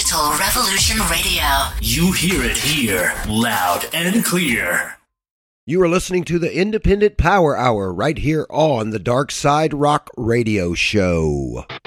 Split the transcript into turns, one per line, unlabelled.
Digital Revolution Radio.
You hear it here, loud and clear.
You are listening to the Independent Power Hour right here on the Dark Side Rock Radio Show.